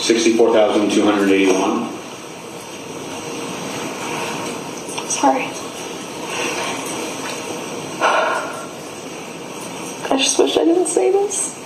$64,281. Sorry. I just wish I didn't say this.